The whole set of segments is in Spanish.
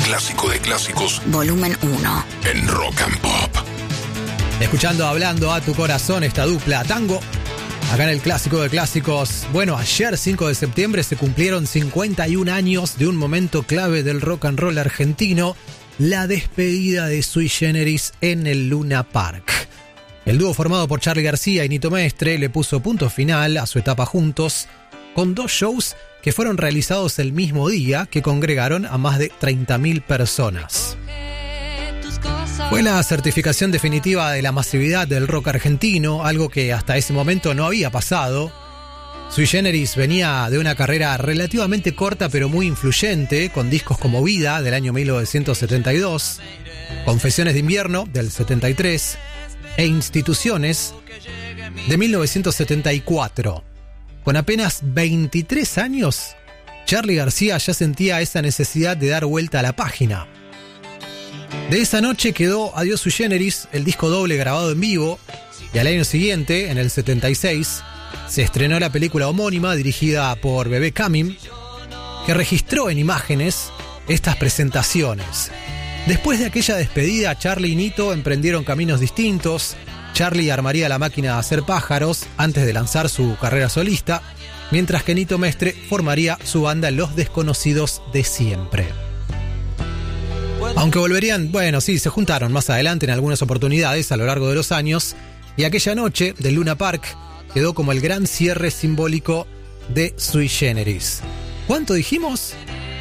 clásico de clásicos. Volumen 1. En Rock and Pop. Escuchando Hablando a tu corazón, esta dupla Tango. Acá en el clásico de clásicos. Bueno, ayer 5 de septiembre se cumplieron 51 años de un momento clave del rock and roll argentino. La despedida de Sui Generis en el Luna Park. El dúo formado por Charly García y Nito Mestre le puso punto final a su etapa juntos con 2 shows que fueron realizados el mismo día, que congregaron a más de 30.000 personas. Fue la certificación definitiva de la masividad del rock argentino, algo que hasta ese momento no había pasado. Sui Generis venía de una carrera relativamente corta pero muy influyente, con discos como Vida del año 1972, Confesiones de invierno del 73 e Instituciones de 1974. Con apenas 23 años, Charly García ya sentía esa necesidad de dar vuelta a la página. De esa noche quedó Adiós Sui Generis, el disco doble grabado en vivo, y al año siguiente, en el 76, se estrenó la película homónima dirigida por Bebé Camim, que registró en imágenes estas presentaciones. Después de aquella despedida, Charly y Nito emprendieron caminos distintos. Charly armaría la máquina de hacer pájaros antes de lanzar su carrera solista, mientras que Nito Mestre formaría su banda Los Desconocidos de Siempre. Aunque volverían, se juntaron más adelante en algunas oportunidades a lo largo de los años, y aquella noche del Luna Park quedó como el gran cierre simbólico de Sui Generis. ¿Cuánto dijimos?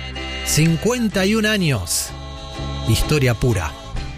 51 años. Historia pura.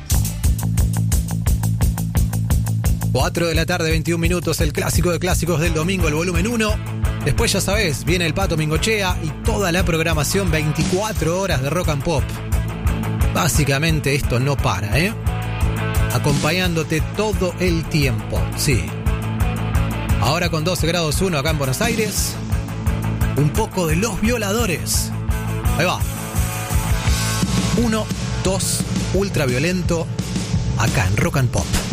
4 de la tarde, 21 minutos, el clásico de clásicos del domingo, el volumen 1. Después, ya sabés, viene el Pato Mingochea y toda la programación 24 horas de Rock and Pop. Básicamente esto no para, acompañándote todo el tiempo, sí. Ahora con 12 grados 1 acá en Buenos Aires, un poco de Los Violadores. Ahí va. 1, 2, ultraviolento, acá en Rock and Pop.